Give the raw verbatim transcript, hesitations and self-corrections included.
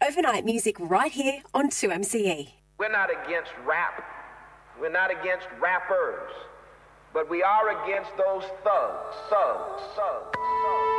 overnight music right here on two M C E. We're not against rap. We're not against rappers. But we are against those thugs, thugs, thugs, thugs.